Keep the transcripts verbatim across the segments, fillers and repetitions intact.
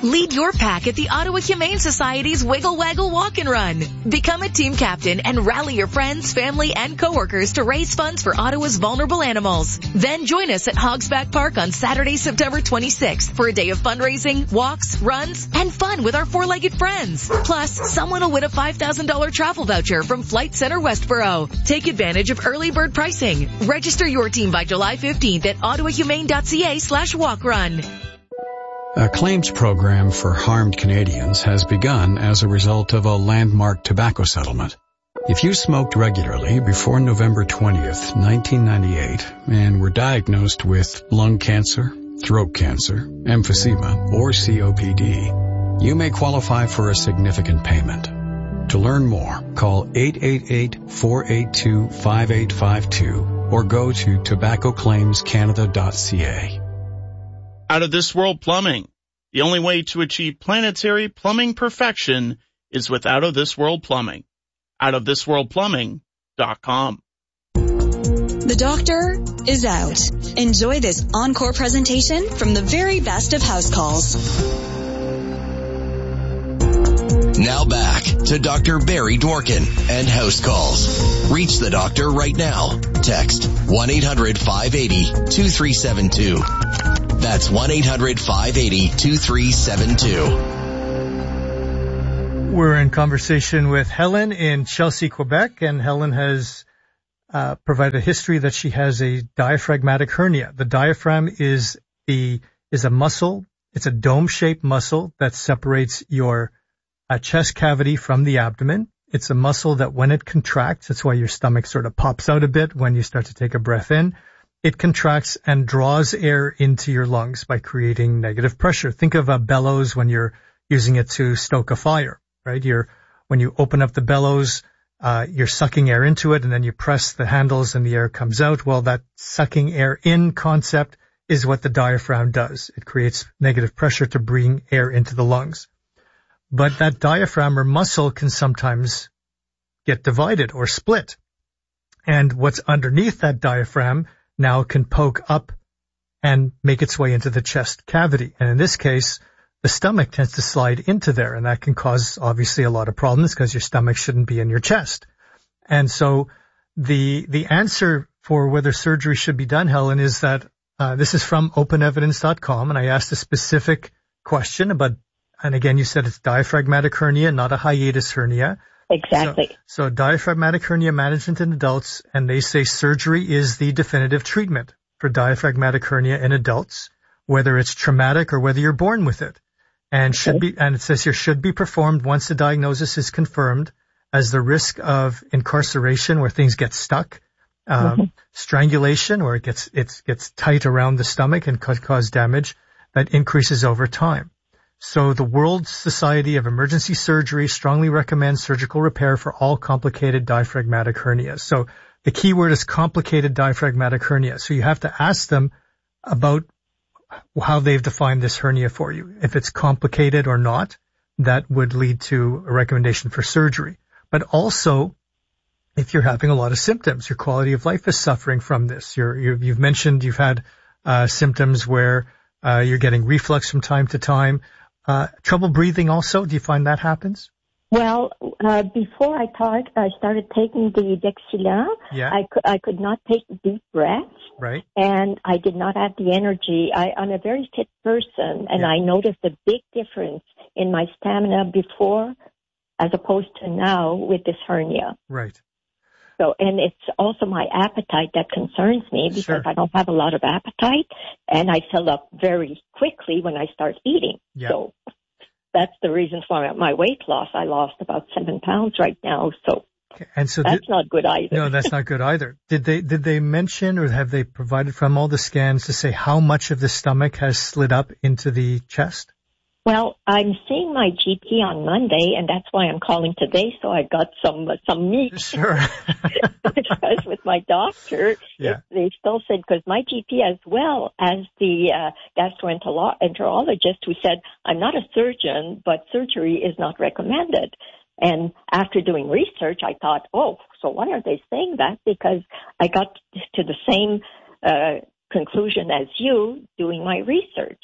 Lead your pack at the Ottawa Humane Society's Wiggle Waggle Walk and Run. Become a team captain and rally your friends, family, and coworkers to raise funds for Ottawa's vulnerable animals. Then join us at Hogsback Park on Saturday, September twenty-sixth for a day of fundraising, walks, runs, and fun with our four-legged friends. Plus, someone will win a five thousand dollars travel voucher from Flight Centre Westboro. Take advantage of early bird pricing. Register your team by July fifteenth at ottawahumane.ca slash walkrun. A claims program for harmed Canadians has begun as a result of a landmark tobacco settlement. If you smoked regularly before November twentieth, nineteen ninety-eight, and were diagnosed with lung cancer, throat cancer, emphysema, or C O P D, you may qualify for a significant payment. To learn more, call eight eight eight, four eight two, five eight five two or go to tobacco claims canada dot c a. Out of This World Plumbing. The only way to achieve planetary plumbing perfection is with Out of This World Plumbing. out of this world plumbing dot com. The doctor is out. Enjoy this encore presentation from the very best of house calls. Now back to Doctor Barry Dworkin and House Calls. Reach the doctor right now. Text one eight hundred, five eight zero, two three seven two. That's one eight hundred, five eight zero, two three seven two. We're in conversation with Helen in Chelsea, Quebec, and Helen has uh, provided a history that she has a diaphragmatic hernia. The diaphragm is the is a muscle. It's a dome-shaped muscle that separates your uh, chest cavity from the abdomen. It's a muscle that when it contracts, that's why your stomach sort of pops out a bit when you start to take a breath in. It contracts and draws air into your lungs by creating negative pressure. Think of a bellows when you're using it to stoke a fire, right? You're, when you open up the bellows, uh, you're sucking air into it and then you press the handles and the air comes out. Well, that sucking air in concept is what the diaphragm does. It creates negative pressure to bring air into the lungs. But that diaphragm or muscle can sometimes get divided or split. And what's underneath that diaphragm now can poke up and make its way into the chest cavity. And in this case, the stomach tends to slide into there, and that can cause obviously a lot of problems because your stomach shouldn't be in your chest. And so the the answer for whether surgery should be done, Helen, is that uh, this is from open evidence dot com, and I asked a specific question about, and again, you said it's diaphragmatic hernia, not a hiatus hernia. Exactly. So, so diaphragmatic hernia management in adults, and they say surgery is the definitive treatment for diaphragmatic hernia in adults, whether it's traumatic or whether you're born with it. And should be, and it says here should be performed once the diagnosis is confirmed, as the risk of incarceration where things get stuck, um, mm-hmm. strangulation where it gets, it gets tight around the stomach and could cause damage, that increases over time. So the World Society of Emergency Surgery strongly recommends surgical repair for all complicated diaphragmatic hernias. So the key word is complicated diaphragmatic hernia. So you have to ask them about how they've defined this hernia for you. If it's complicated or not, that would lead to a recommendation for surgery. But also, if you're having a lot of symptoms, your quality of life is suffering from this. You're, you've, you've mentioned you've had uh, symptoms where uh, you're getting reflux from time to time. Uh, trouble breathing also, do you find that happens? Well, uh, before I thought I started taking the Dexilant, yeah. I could, I could not take deep breaths. Right. And I did not have the energy. I, I'm a very fit person, and yeah. I noticed a big difference in my stamina before as opposed to now with this hernia. Right. So, and it's also my appetite that concerns me because sure. I don't have a lot of appetite, and I fill up very quickly when I start eating. Yeah. So that's the reason for my weight loss. I lost about seven pounds right now, so, okay. And so that's did, not good either. No, that's not good either. Did they did they mention or have they provided from all the scans to say how much of the stomach has slid up into the chest? Well, I'm seeing my G P on Monday, and that's why I'm calling today, so I got some uh, some meat. Sure. Because with my doctor, yeah. it, they still said, because my G P as well as the uh, gastroenterologist who said, I'm not a surgeon, but surgery is not recommended. And after doing research, I thought, oh, so why are they saying that? Because I got to the same uh, conclusion as you doing my research.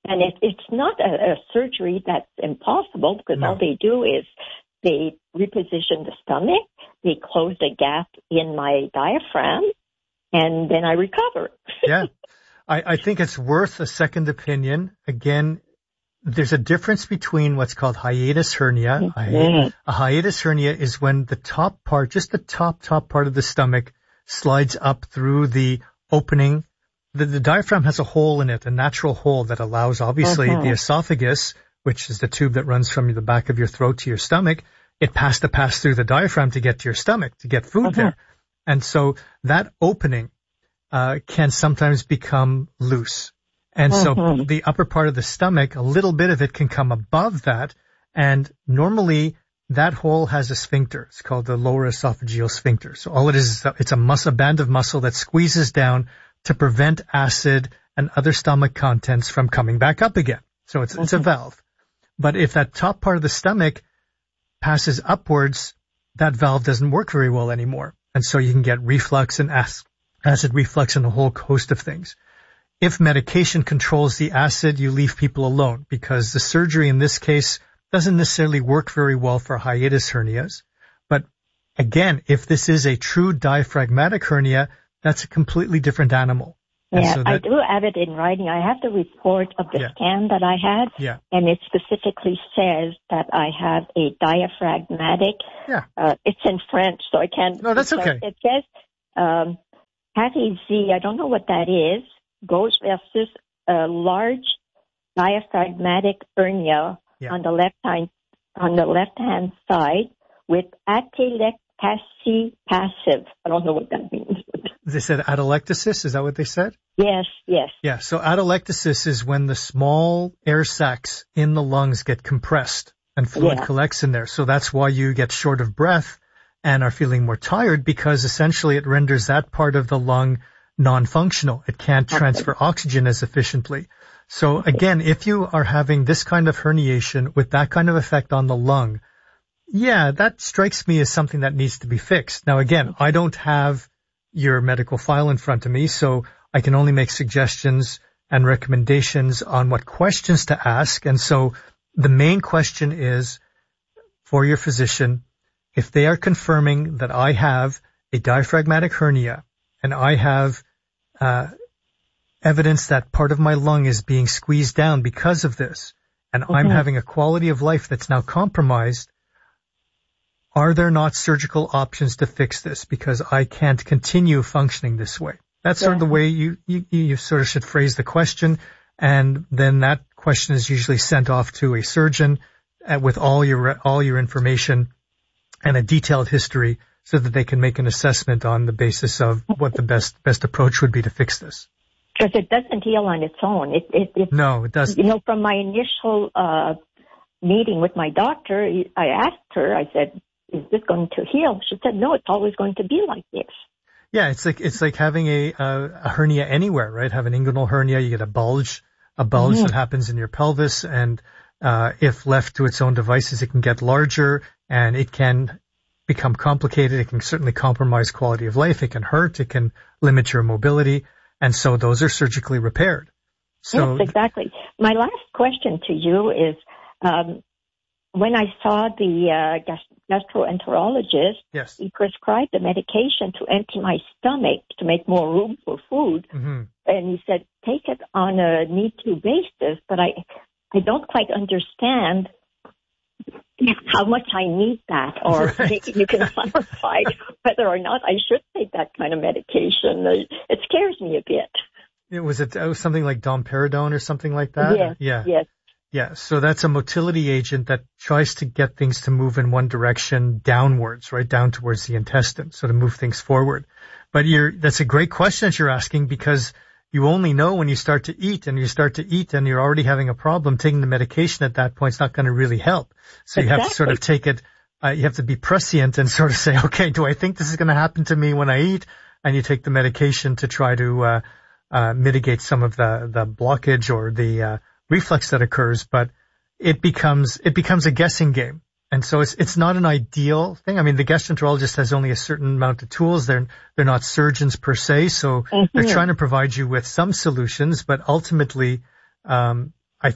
And it, it's not a, a surgery that's impossible because No. all they do is they reposition the stomach, they close the gap in my diaphragm, and then I recover. Yeah. I, I think it's worth a second opinion. Again, there's a difference between what's called hiatus hernia. Mm-hmm. A, hi- a hiatus hernia is when the top part, just the top, top part of the stomach slides up through the opening. The, the diaphragm has a hole in it, a natural hole that allows, obviously, Mm-hmm. the esophagus, which is the tube that runs from the back of your throat to your stomach. It has to pass through the diaphragm to get to your stomach, to get food Mm-hmm. there. And so that opening uh, can sometimes become loose. And so Mm-hmm. the upper part of the stomach, a little bit of it can come above that. And normally that hole has a sphincter. It's called the lower esophageal sphincter. So all it is, is it's a muscle, a band of muscle that squeezes down to prevent acid and other stomach contents from coming back up again. So it's, it's a valve. But if that top part of the stomach passes upwards, that valve doesn't work very well anymore. And so you can get reflux and ac- acid reflux and a whole host of things. If medication controls the acid, you leave people alone because the surgery in this case doesn't necessarily work very well for hiatus hernias. But again, if this is a true diaphragmatic hernia, that's a completely different animal. And Yeah, so I that- do have it in writing. I have the report of the Yeah. scan that I had, Yeah. and it specifically says that I have a diaphragmatic. Yeah. Uh, it's in French, so I can't. No, that's so okay. It says um, Patty Z. I don't know what that is. Goes versus a large diaphragmatic hernia Yeah. on the left hand on the left hand side with atelectasis passive. I don't know what that means. They said atelectasis. Is that what they said? Yes, yes. Yeah. So atelectasis is when the small air sacs in the lungs get compressed and fluid Yeah. collects in there. So that's why you get short of breath and are feeling more tired because essentially it renders that part of the lung non-functional. It can't transfer oxygen as efficiently. So again, if you are having this kind of herniation with that kind of effect on the lung, yeah, that strikes me as something that needs to be fixed. Now again, I don't have your medical file in front of me, so I can only make suggestions and recommendations on what questions to ask. And so the main question is for your physician, if they are confirming that I have a diaphragmatic hernia and I have uh, evidence that part of my lung is being squeezed down because of this, and mm-hmm. I'm having a quality of life that's now compromised, are there not surgical options to fix this? Because I can't continue functioning this way. That's yeah. sort of the way you, you, you sort of should phrase the question. And then that question is usually sent off to a surgeon uh, with all your, all your information and a detailed history so that they can make an assessment on the basis of what the best, best approach would be to fix this. Because it doesn't heal on its own. It, it, it, no, it doesn't. You know, from my initial, uh, meeting with my doctor, I asked her, I said, is this going to heal? She said, no, it's always going to be like this. Yeah, it's like, it's like having a, a, a hernia anywhere, right? Have an inguinal hernia, you get a bulge, a bulge mm-hmm. that happens in your pelvis. And, uh, if left to its own devices, it can get larger and it can become complicated. It can certainly compromise quality of life. It can hurt. It can limit your mobility. And so those are surgically repaired. So yes, exactly. My last question to you is, um, when I saw the uh, gastroenterologist, yes. he prescribed a medication to empty my stomach to make more room for food. Mm-hmm. And he said, take it on a need-to basis, but I, I don't quite understand how much I need that, or right. maybe you can clarify whether or not I should take that kind of medication. It scares me a bit. It was it was something like domperidone or something like that? Yes, yeah. yes. Yeah, so that's a motility agent that tries to get things to move in one direction downwards, right, down towards the intestine, so to move things forward. But you're, that's a great question that you're asking because you only know when you start to eat, and you start to eat and you're already having a problem. Taking the medication at that point is not going to really help. So exactly. you have to sort of take it, uh, you have to be prescient and sort of say, okay, do I think this is going to happen to me when I eat? And you take the medication to try to, uh, uh, mitigate some of the, the blockage or the, uh, reflex that occurs, but it becomes, it becomes a guessing game. And so it's, it's not an ideal thing. I mean, the gastroenterologist has only a certain amount of tools. They're, they're not surgeons per se. So mm-hmm. they're trying to provide you with some solutions, but ultimately, um,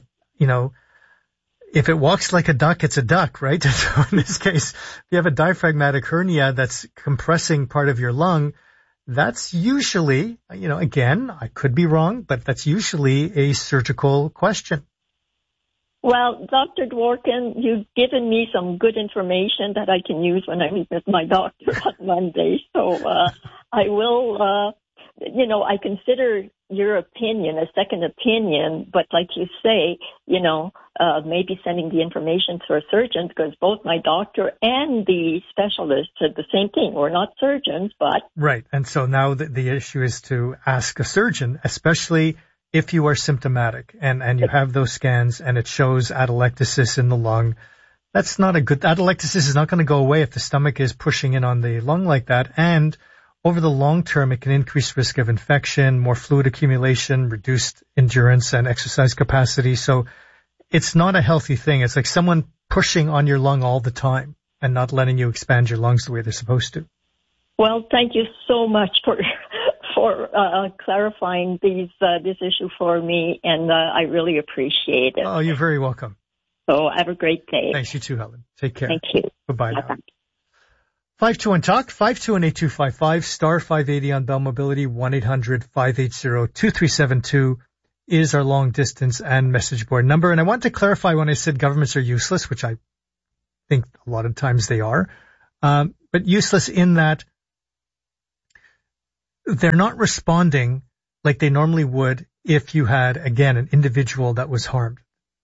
you know, if it walks like a duck, it's a duck, right? So in this case, if you have a diaphragmatic hernia that's compressing part of your lung, that's usually, you know, again, I could be wrong, but that's usually a surgical question. Well, Doctor Dworkin, you've given me some good information that I can use when I meet with my doctor on Monday. So uh, I will, uh, you know, I consider your opinion a second opinion, but like you say, you know, uh, maybe sending the information to a surgeon, because both my doctor and the specialist said the same thing. We're not surgeons, but... Right. And so now the, the issue is to ask a surgeon, especially if you are symptomatic and, and you have those scans and it shows atelectasis in the lung. That's not a good... Atelectasis is not going to go away if the stomach is pushing in on the lung like that. And over the long term, it can increase risk of infection, more fluid accumulation, reduced endurance and exercise capacity. So it's not a healthy thing. It's like someone pushing on your lung all the time and not letting you expand your lungs the way they're supposed to. Well, thank you so much for for uh, clarifying these uh, this issue for me, and uh, I really appreciate it. Oh, you're very welcome. So have a great day. Thanks, you too, Helen. Take care. Thank you. Bye-bye now. Bye-bye. five two one talk, five two one eight two five five, star five eighty on Bell Mobility, one eight hundred five eight zero two three seven two is our long distance and message board number. And I want to clarify when I said governments are useless, which I think a lot of times they are, um, but useless in that they're not responding like they normally would if you had, again, an individual that was harmed.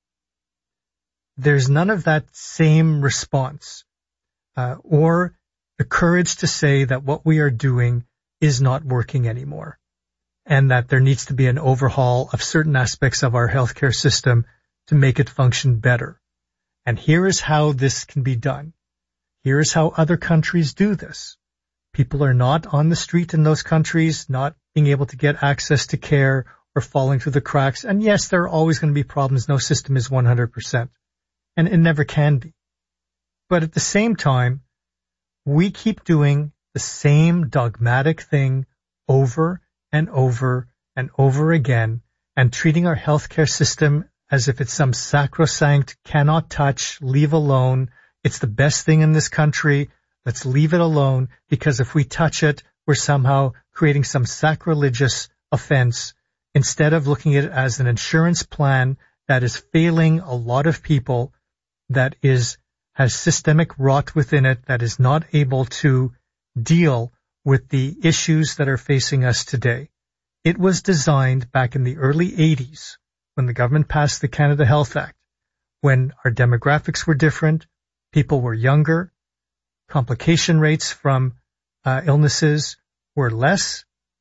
There's none of that same response uh, or the courage to say that what we are doing is not working anymore and that there needs to be an overhaul of certain aspects of our healthcare system to make it function better. And here is how this can be done. Here is how other countries do this. People are not on the street in those countries, not being able to get access to care or falling through the cracks. And yes, there are always going to be problems. No system is one hundred percent. And it never can be. But at the same time, we keep doing the same dogmatic thing over and over and over again and treating our healthcare system as if it's some sacrosanct, cannot touch, leave alone. It's the best thing in this country. Let's leave it alone, because if we touch it, we're somehow creating some sacrilegious offense instead of looking at it as an insurance plan that is failing a lot of people, that is has systemic rot within it, that is not able to deal with the issues that are facing us today. It was designed back in the early eighties when the government passed the Canada Health Act, when our demographics were different, people were younger, complication rates from uh, illnesses were less.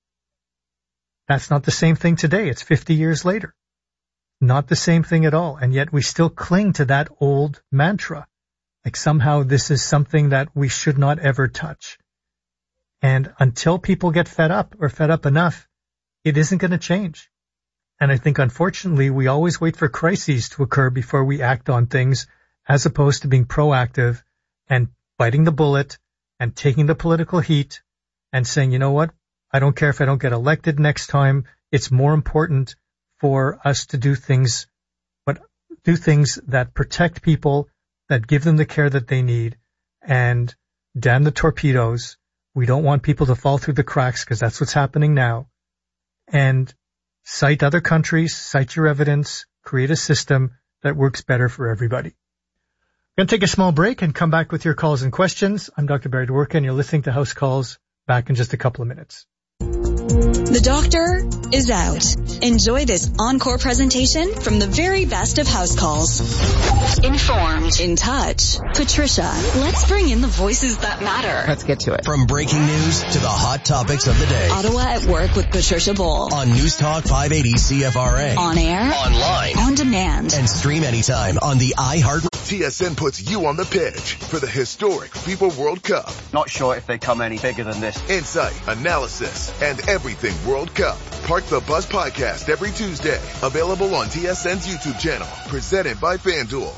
That's not the same thing today. It's fifty years later. Not the same thing at all. And yet we still cling to that old mantra. Like somehow this is something that we should not ever touch. And until people get fed up or fed up enough, it isn't going to change. And I think, unfortunately, we always wait for crises to occur before we act on things, as opposed to being proactive and biting the bullet and taking the political heat and saying, you know what, I don't care if I don't get elected next time. It's more important for us to do things, but do things that protect people, that give them the care that they need, and damn the torpedoes. We don't want people to fall through the cracks, because that's what's happening now. And cite other countries, cite your evidence, create a system that works better for everybody. I'm going to take a small break and come back with your calls and questions. I'm Doctor Barry Dworkin. You're listening to House Calls. Back in just a couple of minutes. The doctor is out. Enjoy this encore presentation from the very best of House Calls. Informed, in touch. Patricia, let's bring in the voices that matter. Let's get to it. From breaking news to the hot topics of the day. Ottawa at Work with Patricia Bowl. On News Talk five eighty C F R A. On air. Online. On demand. And stream anytime on the iHeart. T S N puts you on the pitch for the historic FIFA World Cup. Not sure if they come any bigger than this. Insight, analysis, and everything World Cup. Park the Bus podcast every Tuesday. Available on T S N's YouTube channel. Presented by FanDuel.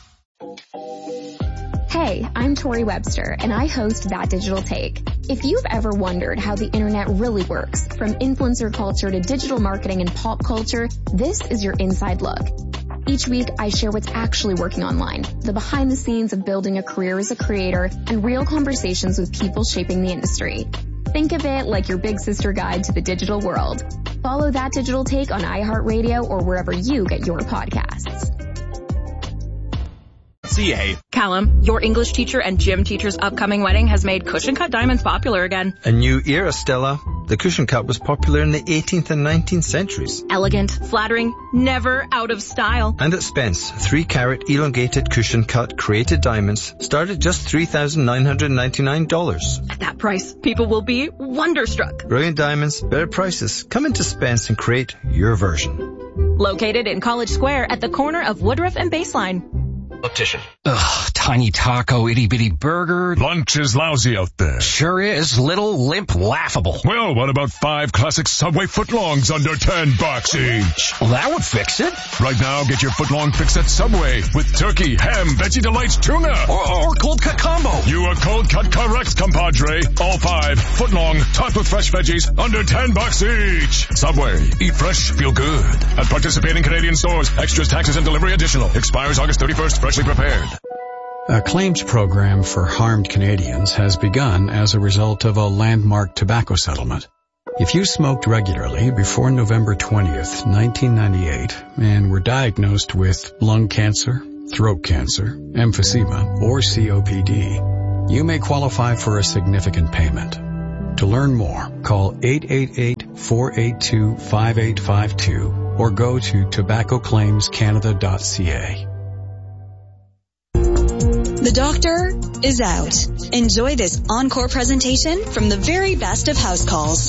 Hey, I'm Tori Webster, and I host That Digital Take. If you've ever wondered how the internet really works, from influencer culture to digital marketing and pop culture, this is your inside look. Each week, I share what's actually working online, the behind the scenes of building a career as a creator, and real conversations with people shaping the industry. Think of it like your big sister guide to the digital world. Follow That Digital Take on iHeartRadio or wherever you get your podcasts. C A. Callum, your English teacher and gym teacher's upcoming wedding has made cushion cut diamonds popular again. A new era, Stella. The cushion cut was popular in the eighteenth and nineteenth centuries. Elegant, flattering, never out of style. And at Spence, three carat elongated cushion cut created diamonds start at just three thousand nine hundred ninety-nine dollars. At that price, people will be wonderstruck. Brilliant diamonds, better prices. Come into Spence and create your version. Located in College Square at the corner of Woodruff and Baseline. Optician. Ugh, tiny taco, itty bitty burger. Lunch is lousy out there. Sure is. Little, limp, laughable. Well, what about five classic Subway footlongs under ten bucks each? Well, that would fix it. Right now, get your footlong fix at Subway with turkey, ham, veggie delights, tuna. Or, or cold cut combo. You are cold cut correct, compadre. All five, footlong, topped with fresh veggies, under ten bucks each. Subway. Eat fresh, feel good. At participating Canadian stores. Extras, taxes, and delivery additional. Expires August thirty-first. Freshly prepared. A claims program for harmed Canadians has begun as a result of a landmark tobacco settlement. If you smoked regularly before November twentieth, nineteen ninety-eight, and were diagnosed with lung cancer, throat cancer, emphysema, or C O P D, you may qualify for a significant payment. To learn more, call eight eight eight, four eight two, five eight five two or go to tobacco claims canada dot c a. The doctor is out. Enjoy this encore presentation from the very best of house calls.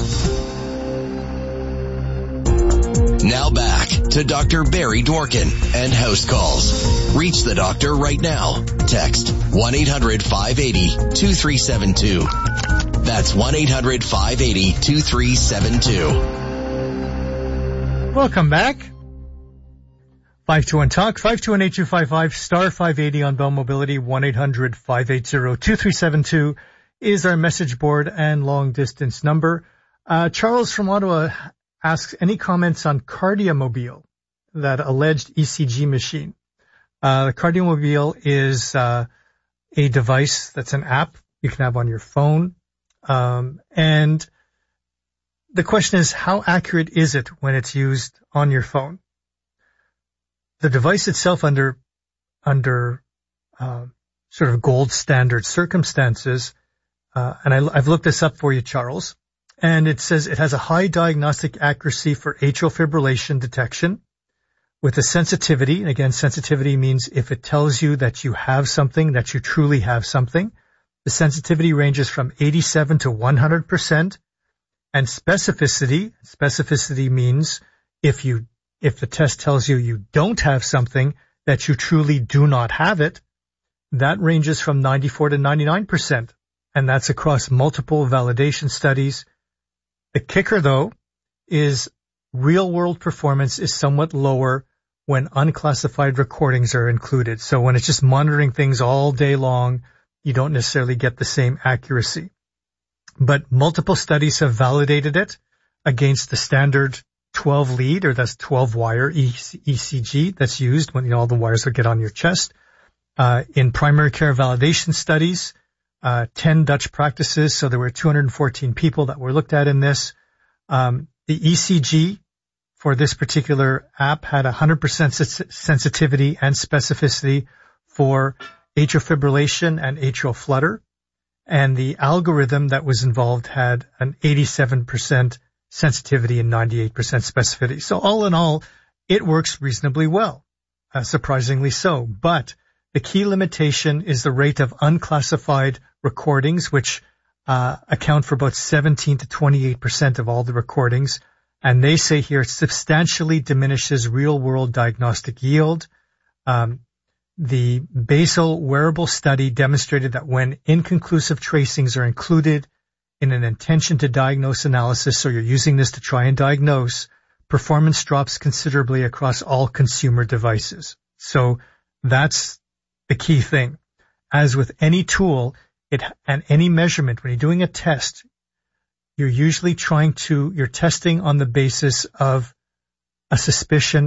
Now back to Doctor Barry Dworkin and House Calls. Reach the doctor right now. Text one eight hundred, five eight zero, two three seven two. That's one eight hundred, five eight zero, two three seven two. Welcome back. five two one talk, five two one, eight two five five, star five eighty on Bell Mobility, one eight hundred, five eight zero, two three seven two is our message board and long distance number. Uh, Charles from Ottawa asks any comments on Cardiomobile, that alleged E C G machine. Uh, the Cardiomobile is, uh, a device that's an app you can have on your phone. Um, and the question is, how accurate is it when it's used on your phone? The device itself, under under uh, sort of gold standard circumstances, uh, and I, I've looked this up for you, Charles, and it says it has a high diagnostic accuracy for atrial fibrillation detection with a sensitivity. And again, sensitivity means if it tells you that you have something, that you truly have something. The sensitivity ranges from eighty-seven to one hundred percent. And specificity, specificity means if you If the test tells you you don't have something, that you truly do not have it, that ranges from ninety-four to ninety-nine percent. And that's across multiple validation studies. The kicker, though, is real-world performance is somewhat lower when unclassified recordings are included. So when it's just monitoring things all day long, you don't necessarily get the same accuracy. But multiple studies have validated it against the standard twelve lead, or that's twelve wire E C G that's used when, you know, all the wires will get on your chest. Uh, in primary care validation studies, uh, ten Dutch practices, so there were two hundred fourteen people that were looked at in this. Um, the E C G for this particular app had one hundred percent sensitivity and specificity for atrial fibrillation and atrial flutter. And the algorithm that was involved had an eighty-seven percent sensitivity and ninety-eight percent specificity. So all in all, it works reasonably well, uh, surprisingly so. But the key limitation is the rate of unclassified recordings, which uh, account for about seventeen to twenty-eight percent of all the recordings. And they say here it substantially diminishes real-world diagnostic yield. Um, the basal wearable study demonstrated that when inconclusive tracings are included in an intention to diagnose analysis, so you're using this to try and diagnose, performance drops considerably across all consumer devices. So that's the key thing. As with any tool, it and any measurement, when you're doing a test, you're usually trying to, you're testing on the basis of a suspicion,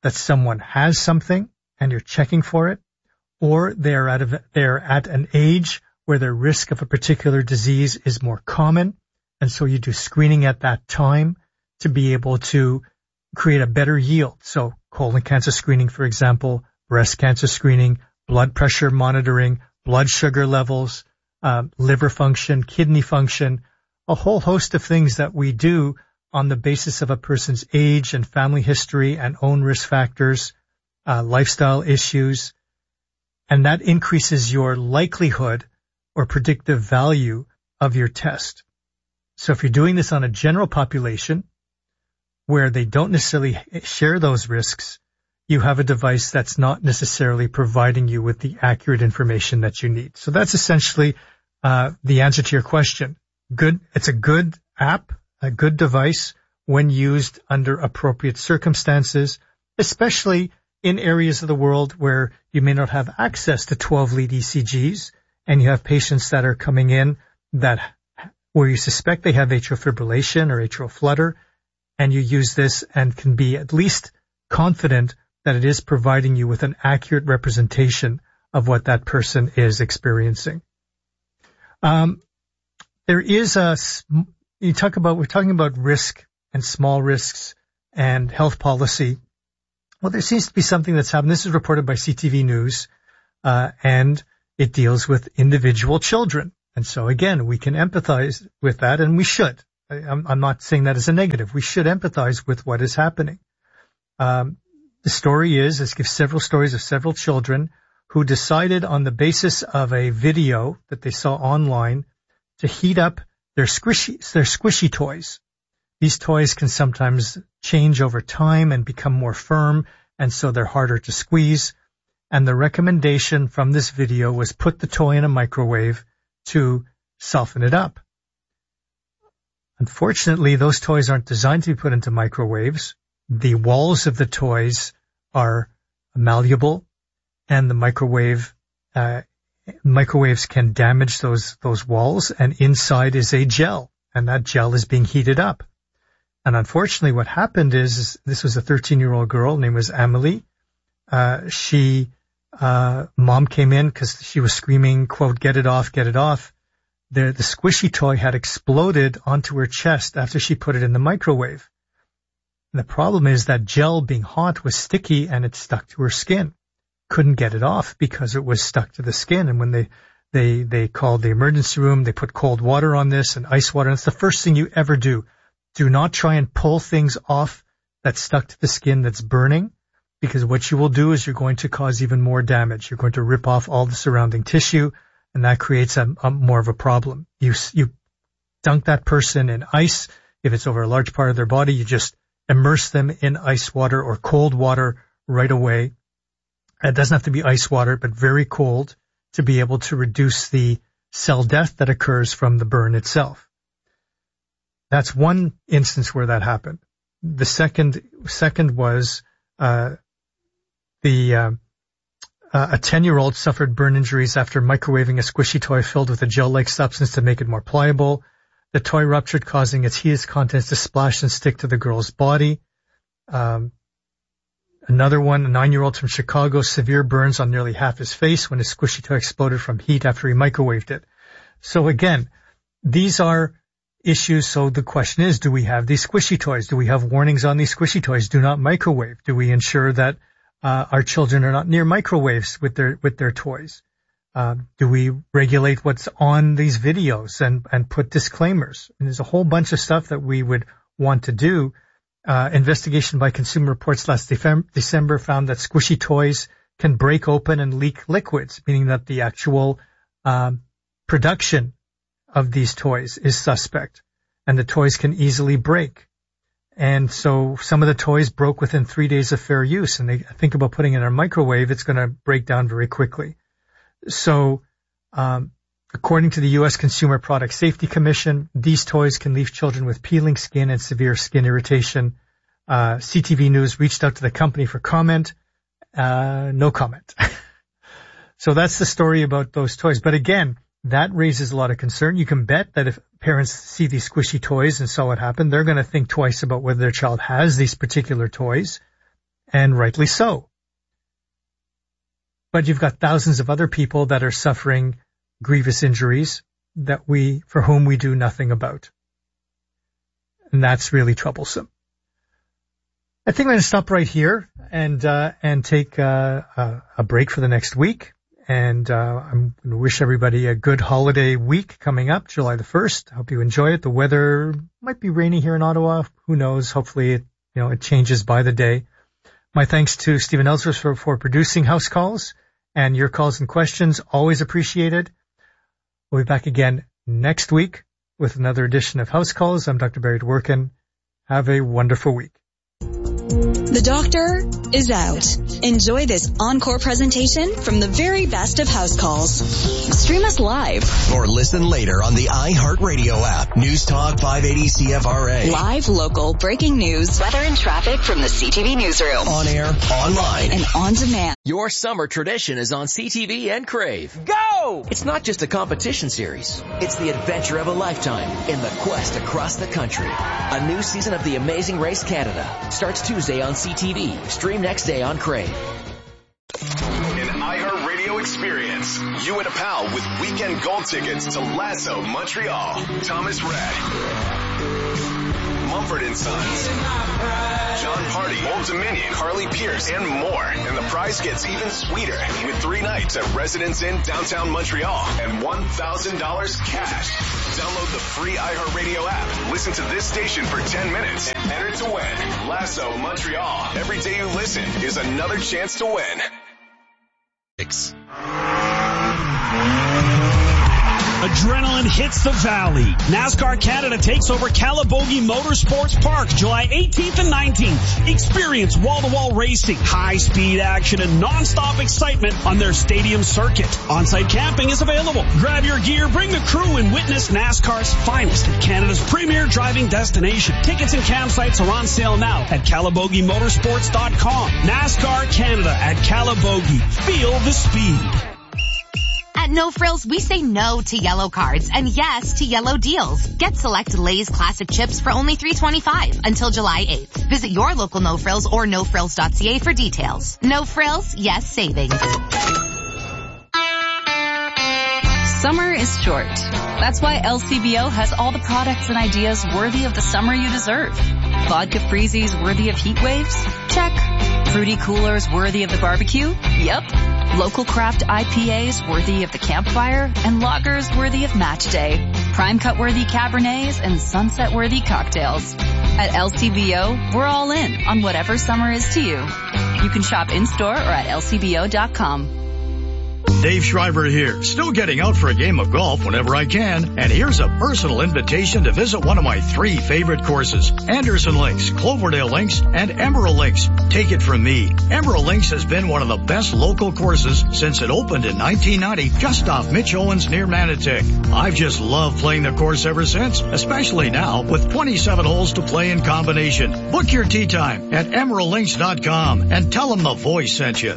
that someone has something and you're checking for it, or they're at a, they're at an age where their risk of a particular disease is more common, and so you do screening at that time to be able to create a better yield. So colon cancer screening, for example, breast cancer screening, blood pressure monitoring, blood sugar levels, um, liver function, kidney function, a whole host of things that we do on the basis of a person's age and family history and own risk factors, uh, lifestyle issues, and that increases your likelihood or predictive value of your test. So if you're doing this on a general population where they don't necessarily share those risks, you have a device that's not necessarily providing you with the accurate information that you need. So that's essentially uh, the answer to your question. Good. It's a good app, a good device when used under appropriate circumstances, especially in areas of the world where you may not have access to twelve lead E C Gs and you have patients that are coming in that where you suspect they have atrial fibrillation or atrial flutter, and you use this and can be at least confident that it is providing you with an accurate representation of what that person is experiencing. Um, there is a, you talk about, we're talking about risk and small risks and health policy. Well, there seems to be something that's happened. This is reported by C T V News, uh, and it deals with individual children. And so again, we can empathize with that, and we should. I, I'm, I'm not saying that as a negative. We should empathize with what is happening. Um, the story is, this gives several stories of several children who decided on the basis of a video that they saw online to heat up their squishy, their squishy toys. These toys can sometimes change over time and become more firm, and so they're harder to squeeze. And the recommendation from this video was put the toy in a microwave to soften it up. Unfortunately, those toys aren't designed to be put into microwaves. The walls of the toys are malleable, and the microwave uh, microwaves can damage those those walls, and inside is a gel, and that gel is being heated up. And unfortunately, what happened is, is this was a thirteen-year-old girl, name was Amelie. Uh, she, uh, mom came in because she was screaming, quote, "Get it off, get it off." The, the squishy toy had exploded onto her chest after she put it in the microwave. And the problem is that gel, being hot, was sticky and it stuck to her skin. Couldn't get it off because it was stuck to the skin. And when they, they, they called the emergency room, they put cold water on this and ice water. And it's the first thing you ever do. Do not try and pull things off that's stuck to the skin that's burning, because what you will do is you're going to cause even more damage. You're going to rip off all the surrounding tissue, and that creates a, a more of a problem. You, you dunk that person in ice. If it's over a large part of their body, you just immerse them in ice water or cold water right away. It doesn't have to be ice water, but very cold, to be able to reduce the cell death that occurs from the burn itself. That's one instance where that happened. The second, second was, uh, the, uh, uh, a ten-year-old suffered burn injuries after microwaving a squishy toy filled with a gel-like substance to make it more pliable. The toy ruptured, causing its heated contents to splash and stick to the girl's body. Um, another one, a nine-year-old from Chicago, severe burns on nearly half his face when his squishy toy exploded from heat after he microwaved it. So again, these are issues. So the question is, do we have these squishy toys? Do we have warnings on these squishy toys? Do not microwave. Do we ensure that uh, our children are not near microwaves with their with their toys? Uh, do we regulate what's on these videos and, and put disclaimers? And there's a whole bunch of stuff that we would want to do. Uh, investigation by Consumer Reports last December found that squishy toys can break open and leak liquids, meaning that the actual um, production of these toys is suspect, and the toys can easily break. And so some of the toys broke within three days of fair use, and they think about putting it in a microwave, it's going to break down very quickly. So, um, according to the U S Consumer Product Safety Commission, these toys can leave children with peeling skin and severe skin irritation. Uh, C T V News reached out to the company for comment. Uh, no comment. So that's the story about those toys. But again, that raises a lot of concern. You can bet that if parents see these squishy toys and saw what happened, they're going to think twice about whether their child has these particular toys. and rightly so. But you've got thousands of other people that are suffering grievous injuries that we, for whom we do nothing about. And that's really troublesome. I think I'm going to stop right here and, uh, and take, uh, a, a break for the next week. And, uh, I'm going to wish everybody a good holiday week coming up, July the first. I hope you enjoy it. The weather might be rainy here in Ottawa. Who knows? Hopefully it, you know, it changes by the day. My thanks to Stephen Ellsworth for, for producing House Calls, and your calls and questions, always appreciated. We'll be back again next week with another edition of House Calls. I'm Doctor Barry Dworkin. Have a wonderful week. The doctor is out. Enjoy this encore presentation from the very best of House Calls. Stream us live. Or listen later on the iHeartRadio app. News Talk five eighty C F R A. Live, local, breaking news, weather and traffic from the C T V newsroom. On air, online, and on demand. Your summer tradition is on C T V and Crave. Go! It's not just a competition series. It's the adventure of a lifetime in the quest across the country. A new season of The Amazing Race Canada starts Tuesday on C T V. Stream next day on Crave. An iHeartRadio experience. You and a pal with weekend gold tickets to Lasso Montreal. Thomas Rhett. Mumford and Sons. John Party, Old Dominion, Harley Pierce, and more. And the prize gets even sweeter with three nights at Residence Inn downtown Montreal and one thousand dollars cash. Download the free iHeartRadio app. Listen to this station for ten minutes and enter to win. Lasso Montreal. Every day you listen is another chance to win. Six. Adrenaline hits the valley. NASCAR Canada takes over Calabogie Motorsports Park July eighteenth and nineteenth. Experience wall-to-wall racing, high-speed action, and non-stop excitement on their stadium circuit. On-site camping is available. Grab your gear, bring the crew, and witness NASCAR's finest at Canada's premier driving destination. Tickets and campsites are on sale now at Calabogie Motorsports dot com. NASCAR Canada at Calabogie. Feel the speed. At No Frills, we say no to yellow cards and yes to yellow deals. Get select Lay's classic chips for only three dollars and twenty-five cents until July eighth. Visit your local No Frills or no frills dot c a for details. No Frills, yes savings. Summer is short. That's why L C B O has all the products and ideas worthy of the summer you deserve. Vodka freezies worthy of heat waves? Check. Fruity coolers worthy of the barbecue? Yep. Local craft I P As worthy of the campfire, and lagers worthy of match day. Prime cut worthy Cabernets and sunset worthy cocktails. At L C B O, we're all in on whatever summer is to you. You can shop in-store or at L C B O dot com. Dave Schreiber here, still getting out for a game of golf whenever I can, and here's a personal invitation to visit one of my three favorite courses, Anderson Links, Cloverdale Links, and Emerald Links. Take it from me, Emerald Links has been one of the best local courses since it opened in nineteen ninety, just off Mitch Owens near Manotick. I've just loved playing the course ever since, especially now with twenty-seven holes to play in combination. Book your tee time at emerald links dot com and tell them the voice sent you.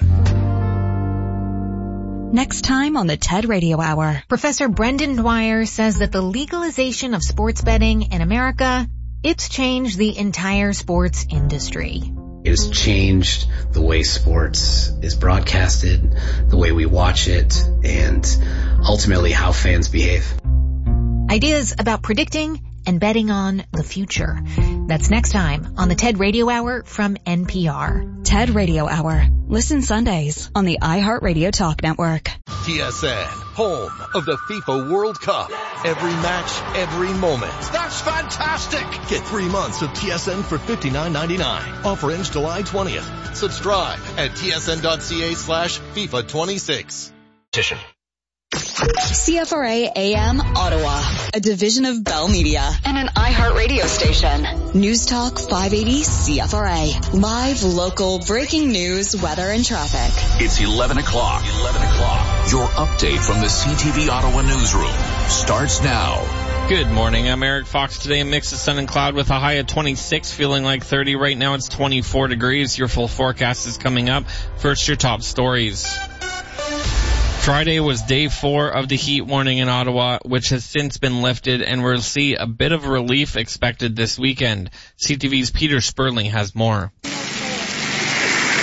Next time on the TED Radio Hour. Professor Brendan Dwyer says that the legalization of sports betting in America, it's changed the entire sports industry. It has changed the way sports is broadcasted, the way we watch it, and ultimately how fans behave. Ideas about predicting and betting on the future. That's next time on the TED Radio Hour from N P R. TED Radio Hour. Listen Sundays on the iHeartRadio Talk Network. T S N, home of the FIFA World Cup. Every match, every moment. That's fantastic! Get three months of T S N for fifty-nine ninety-nine. Offer ends July twentieth. Subscribe at tsn.ca slash FIFA 26. Petition. C F R A A M Ottawa, a division of Bell Media and an iHeartRadio station. News Talk five eighty C F R A. Live, local, breaking news, weather, and traffic. It's eleven o'clock. eleven o'clock. Your update from the C T V Ottawa newsroom starts now. Good morning. I'm Eric Fox. Today a mix of sun and cloud with a high of twenty-six, feeling like thirty. Right now it's twenty-four degrees. Your full forecast is coming up. First, your top stories. Friday was day four of the heat warning in Ottawa, which has since been lifted, and we'll see a bit of relief expected this weekend. C T V's Peter Sperling has more.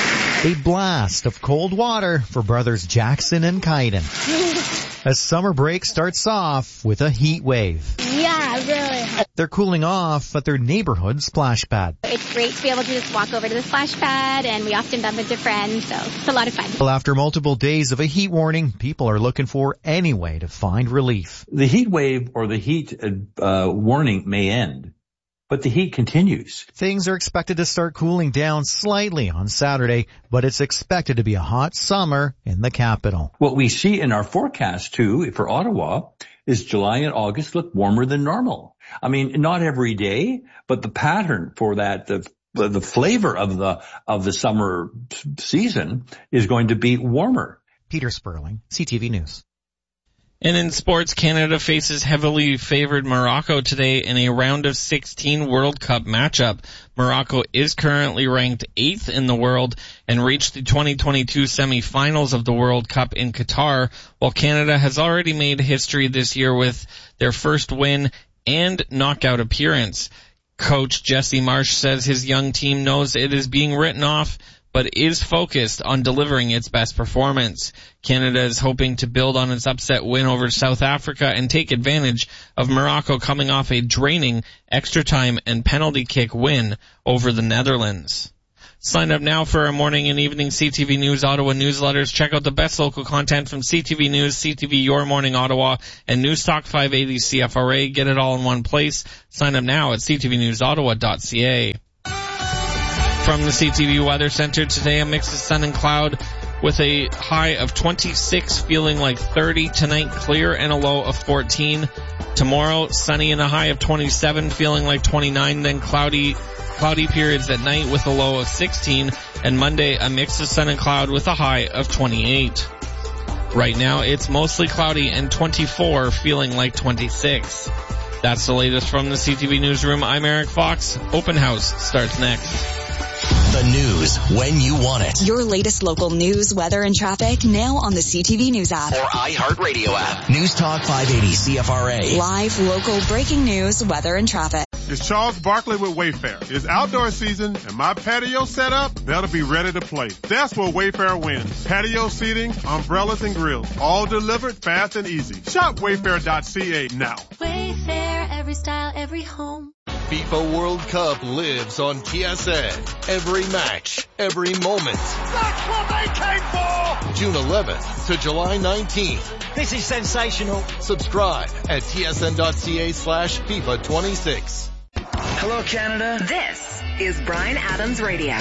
A blast of cold water for brothers Jackson and Kaiden. As summer break starts off with a heat wave. Yeah, really hot. They're cooling off at their neighborhood splash pad. It's great to be able to just walk over to the splash pad, and we often bump into friends, so it's a lot of fun. Well, after multiple days of a heat warning, people are looking for any way to find relief. The heat wave or the heat uh, warning may end, but the heat continues. Things are expected to start cooling down slightly on Saturday, but it's expected to be a hot summer in the capital. What we see in our forecast, too, for Ottawa, is July and August look warmer than normal. I mean, not every day, but the pattern for that, the the flavor of the of the summer season is going to be warmer. Peter Sperling, C T V News. And in sports, Canada faces heavily favored Morocco today in a round of sixteen World Cup matchup. Morocco is currently ranked eighth in the world and reached the twenty twenty-two semifinals of the World Cup in Qatar, while Canada has already made history this year with their first win and knockout appearance. Coach Jesse Marsh says his young team knows it is being written off, but is focused on delivering its best performance. Canada is hoping to build on its upset win over South Africa and take advantage of Morocco coming off a draining extra time and penalty kick win over the Netherlands. Sign up now for our morning and evening C T V News Ottawa newsletters. Check out the best local content from C T V News, C T V Your Morning Ottawa, and Newstalk five eighty C F R A. Get it all in one place. Sign up now at c t v news ottawa dot c a. From the C T V Weather Center today, a mix of sun and cloud with a high of twenty-six, feeling like thirty. Tonight, clear and a low of fourteen. Tomorrow, sunny and a high of twenty-seven, feeling like twenty-nine. Then cloudy, cloudy periods at night with a low of sixteen. And Monday, a mix of sun and cloud with a high of twenty-eight. Right now, it's mostly cloudy and twenty-four, feeling like twenty-six. That's the latest from the C T V Newsroom. I'm Eric Fox. Open House starts next. The news when you want it. Your latest local news, weather, and traffic now on the C T V News app. Or iHeartRadio app. News Talk five eighty C F R A. Live, local, breaking news, weather, and traffic. It's Charles Barkley with Wayfair. It's outdoor season and my patio set up, better be ready to play. That's where Wayfair wins. Patio seating, umbrellas, and grills. All delivered fast and easy. Shop wayfair dot c a now. Wayfair, every style, every home. FIFA World Cup lives on T S N. Every match, every moment. That's what they came for! June eleventh to July nineteenth. This is sensational. Subscribe at t s n dot c a slash FIFA twenty-six. Hello, Canada. This is Bryan Adams Radio.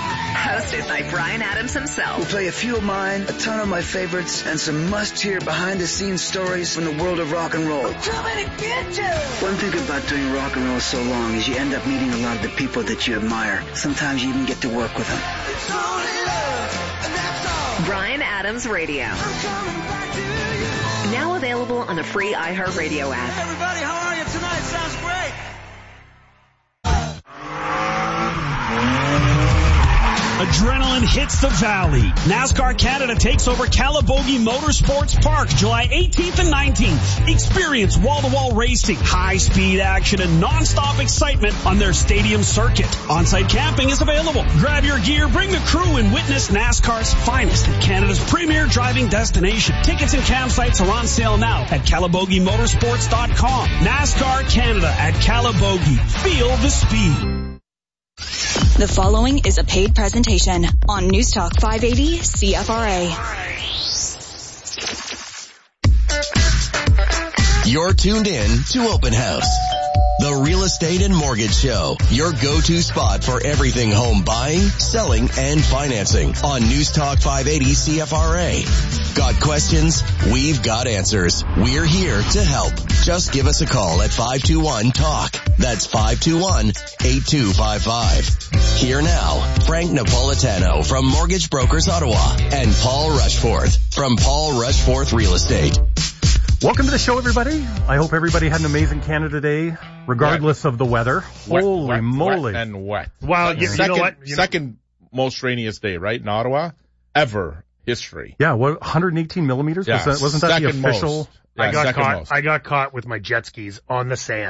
Hosted by Bryan Adams himself. We'll play a few of mine, a ton of my favorites, and some must-hear behind-the-scenes stories from the world of rock and roll. I'm coming to get you! One thing about doing rock and roll so long is you end up meeting a lot of the people that you admire. Sometimes you even get to work with them. It's only love, and that's all. Bryan Adams Radio. I'm coming back to you. Now available on the free iHeartRadio app. Hey everybody, how are you tonight? Sounds great. Adrenaline hits the valley. NASCAR Canada takes over Calabogie Motorsports Park July eighteenth and nineteenth. Experience wall-to-wall racing, high-speed action, and non-stop excitement on their stadium circuit. On-site camping is available. Grab your gear, bring the crew, and witness NASCAR's finest at Canada's premier driving destination. Tickets and campsites are on sale now at calabogie motorsports dot com. NASCAR Canada at Calabogie. Feel the speed. The following is a paid presentation on News Talk five eighty C F R A. You're tuned in to Open House, the real estate and mortgage show, your go-to spot for everything home buying, selling, and financing on News Talk five eighty C F R A. Got questions? We've got answers. We're here to help. Just give us a call at five two one talk. That's five two one, eight two five five. Here now, Frank Napolitano from Mortgage Brokers Ottawa and Paul Rushforth from Paul Rushforth Real Estate. Welcome to the show, everybody. I hope everybody had an amazing Canada Day, regardless wet. of the weather. Wet, Holy wet, moly. Wet and wet. Well, you, second, you know what? You second know, most rainiest day, right, in Ottawa, ever history. Yeah, what, one hundred eighteen millimeters? Yeah, was that, wasn't that the official? Most. Yeah, I got caught. most. I got caught with my jet skis on the sand.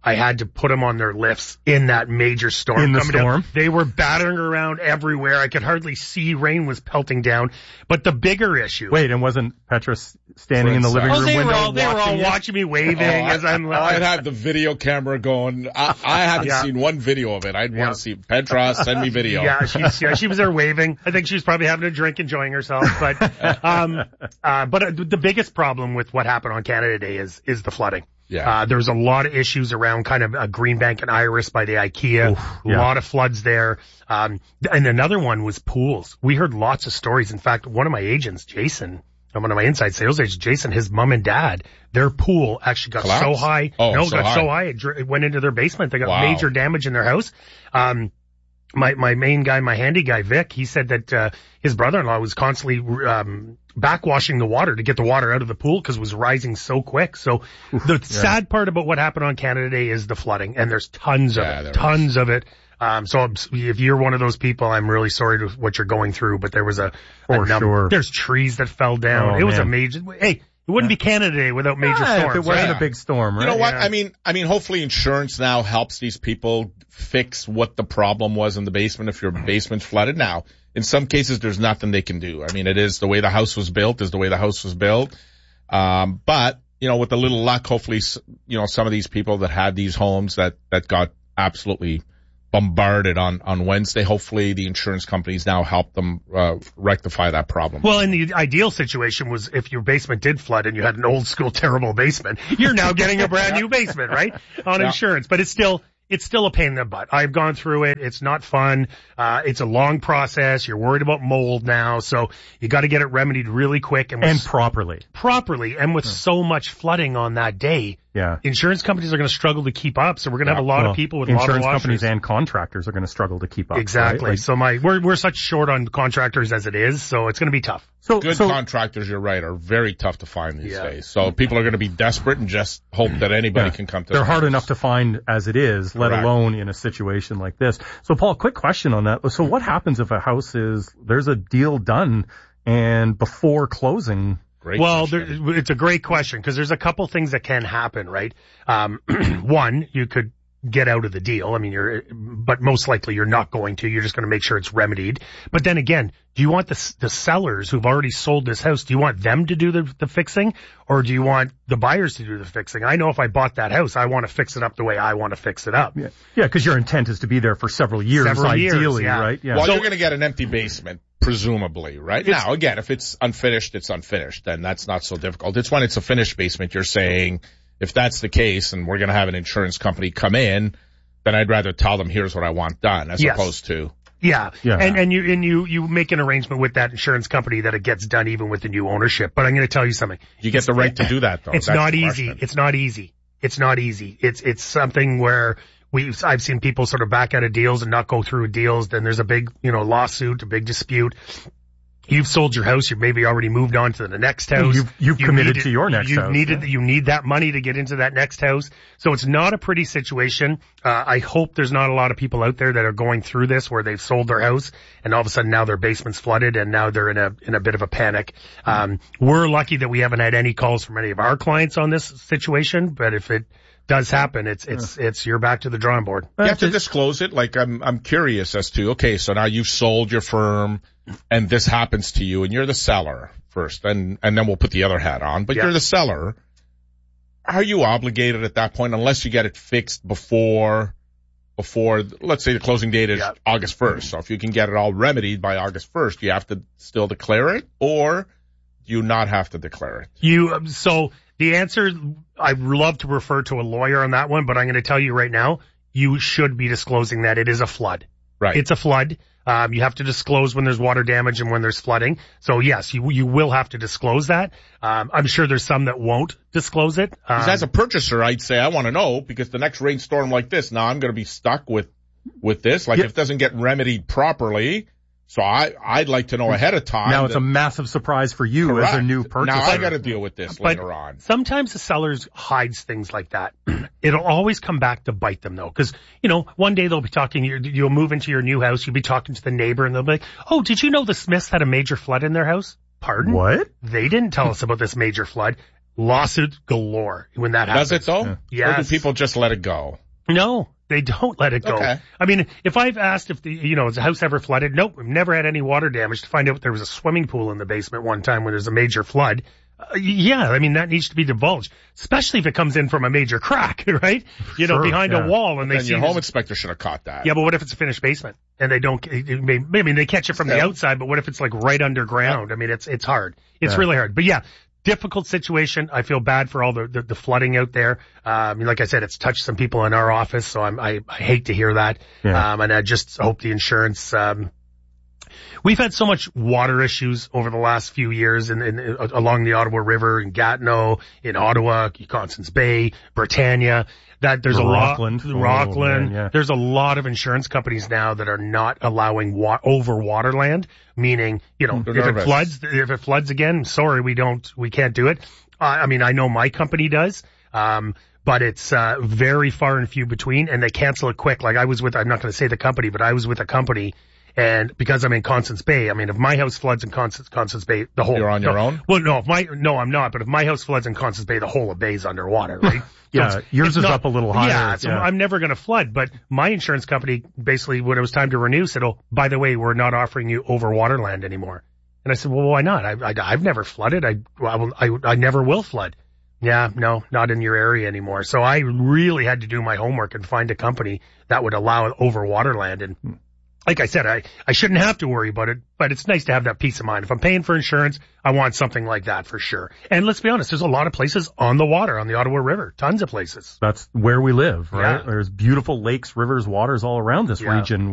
I had to put them on their lifts in that major storm. In the coming storm? down. They were battering around everywhere. I could hardly see. Rain was pelting down. But the bigger issue. Wait, and wasn't Petra standing in the living room oh, they window were all, they were all watching, watching me waving oh, as I'm. I, I'd have the video camera going. I, I haven't yeah. seen one video of it. I'd yeah. want to see Petra send me video. Yeah, she's, yeah, she was there waving. I think she was probably having a drink, enjoying herself. But, um, uh, but uh, the biggest problem with what happened on Canada Day is is the flooding. Yeah. Uh, there's a lot of issues around kind of uh, Greenbank and Iris by the IKEA. Oof, yeah. A lot of floods there. Um, and another one was pools. We heard lots of stories. In fact, one of my agents, Jason, one of my inside sales agents, Jason, his mom and dad, their pool actually got Collapsed? so high. Oh, no, so got high. so high it, dr- it went into their basement. They got Wow. major damage in their house. Um, my, my main guy, my handy guy, Vic, he said that, uh, his brother-in-law was constantly, um, backwashing the water to get the water out of the pool because it was rising so quick. So the yeah. sad part about what happened on Canada Day is the flooding, and there's tons of yeah, it, tons is. of it. Um, so if you're one of those people, I'm really sorry to what you're going through, but there was a, For a num- sure. there's trees that fell down. Oh, it was man. a major, hey, it wouldn't yeah. be Canada Day without major yeah, storms. If it wasn't yeah. a big storm, right? You know what? Yeah. I mean, I mean, hopefully insurance now helps these people fix what the problem was in the basement if your basement's flooded. Now, in some cases, there's nothing they can do. I mean, it is the way the house was built is the way the house was built. Um, but, you know, with a little luck, hopefully, you know, some of these people that had these homes that, that got absolutely bombarded on, on Wednesday, hopefully the insurance companies now help them, uh, rectify that problem. Well, in the ideal situation was if your basement did flood and you had an old school terrible basement, you're now getting a brand new basement, right? On Yeah. insurance. But it's still, it's still a pain in the butt. I've gone through it. It's not fun. Uh, it's a long process. You're worried about mold now. So you got to get it remedied really quick and, And with, properly. properly. And with so much flooding on that day, Yeah. insurance companies are going to struggle to keep up. So we're going to Yeah. have a lot Well, of people with a lot of insurance losses. companies and contractors are going to struggle to keep up. Exactly. Right? Like, So my, we're, we're such short on contractors as it is. So it's going to be tough. so, Good so, contractors, you're right, are very tough to find these Yeah. days. So people are going to be desperate and just hope that anybody yeah, can come to they're them. hard enough to find as it is, let Correct. alone in a situation like this. So Paul, quick question on that. So what happens if a house is, there's a deal done and before closing, Great well, question. there, it's a great question because there's a couple things that can happen, right? Um, one, you could get out of the deal. I mean, you're, but most likely you're not going to. You're just going to make sure it's remedied. But then again, do you want the the sellers who've already sold this house? Do you want them to do the the fixing, or do you want the buyers to do the fixing? I know if I bought that house, I want to fix it up the way I want to fix it up. yeah, yeah, because your intent is to be there for several years, Several years, ideally, yeah. right? Yeah. Well, So- you're going to get an empty basement, presumably, right? It's- Now, again, if it's unfinished, it's unfinished, then that's not so difficult. It's when it's a finished basement, you're saying, if that's the case, and we're going to have an insurance company come in, then I'd rather tell them, here's what I want done, as Yes. opposed to, Yeah. Yeah. And, and you, and you, you make an arrangement with that insurance company that it gets done even with the new ownership. But I'm going to tell you something. you get the right to do that, though. It's That's not the easy. question. It's not easy. It's not easy. It's, it's something where we, I've seen people sort of back out of deals and not go through deals. Then there's a big, you know, lawsuit, a big dispute. You've sold your house. You've maybe already moved on to the next house. You've- you've You committed needed- to your next you've house, Needed, yeah. You need that money to get into that next house. So it's not a pretty situation. Uh, I hope there's not a lot of people out there that are going through this where they've sold their house and all of a sudden now their basement's flooded and now they're in a, in a bit of a panic. Um, we're lucky that we haven't had any calls from any of our clients on this situation, but if it does happen, it's, it's, it's, you're back to the drawing board. You have to disclose it. Like, I'm, I'm curious as to, okay, so now you've sold your firm and this happens to you and you're the seller first and, and then we'll put the other hat on, but Yeah. you're the seller. Are you obligated at that point unless you get it fixed before, before, let's say the closing date is Yeah. August first. So if you can get it all remedied by August first, you have to still declare it, or do you not have to declare it? You, um, so the answer, I'd love to refer to a lawyer on that one, but I'm going to tell you right now, you should be disclosing that it is a flood. Right. It's a flood. Um, you have to disclose when there's water damage and when there's flooding. So yes, you, you will have to disclose that. Um, I'm sure there's some that won't disclose it. Um, 'Cause as a purchaser, I'd say I want to know because the next rainstorm like this, now I'm going to be stuck with, with this. Like Yeah. if it doesn't get remedied properly, so I, I'd like to know ahead of time. now it's that- a massive surprise for you Correct. as a new purchaser. Now I got to deal with this But later on. sometimes the sellers hides things like that. It'll always come back to bite them though. Cause, you know, one day they'll be talking, you'll move into your new house, you'll be talking to the neighbor and they'll be like, oh, did you know the Smiths had a major flood in their house? Pardon? What? They didn't tell us about this major flood. lawsuit galore when that happens. Does it though? Yeah. Yes. Or do people just let it go? No, they don't let it go. Okay. I mean, if I've asked if the, you know, is the house ever flooded? Nope, we've never had any water damage. To find out there was a swimming pool in the basement one time when there's a major flood. Uh, yeah, I mean, that needs to be divulged, especially if it comes in from a major crack, right? You know, Sure, behind yeah. a wall and But they then see your home this- inspector should have caught that. Yeah, but what if it's a finished basement and they don't, it may, I mean, they catch it from the Yeah. outside, but what if it's like right underground? I mean, it's, it's hard. It's Yeah. really hard. But yeah, difficult situation. I feel bad for all the, the, the flooding out there. Uh, I mean, like I said, it's touched some people in our office, so I'm, I, I hate to hear that. Yeah. Um, and I just hope the insurance, um, we've had so much water issues over the last few years in, in, in along the Ottawa River, in Gatineau, in Ottawa, Constance Bay, Britannia, that there's Rockland. a lot, Oh, Rockland, man, yeah. there's a lot of insurance companies now that are not allowing wa- over waterland, meaning, you know, They're if nervous. it floods, if it floods again, sorry, we don't, we can't do it. Uh, I mean, I know my company does, um, but it's, uh, very far and few between, and they cancel it quick. Like I was with, I'm not going to say the company, but I was with a company, and because I'm in Constance Bay, I mean, if my house floods in Constance, Constance Bay, the whole, You're on your no, own? Well, no, if my, no, I'm not, but if my house floods in Constance Bay, the whole of Bay's underwater, right? Yeah, So it's- yours it's is not- up a little higher, Yeah, so yeah. I'm never going to flood, but my insurance company basically, when it was time to renew, said, oh, by the way, we're not offering you over waterland anymore. And I said, well, why not? I, I, I've never flooded. I, I, will, I, I never will flood. Yeah, no, not in your area anymore. So I really had to do my homework and find a company that would allow over waterland. And like I said, I, I shouldn't have to worry about it, but it's nice to have that peace of mind. If I'm paying for insurance, I want something like that for sure. And let's be honest, there's a lot of places on the water, on the Ottawa River, tons of places. That's where we live, right? Yeah. There's beautiful lakes, rivers, waters all around this Yeah. region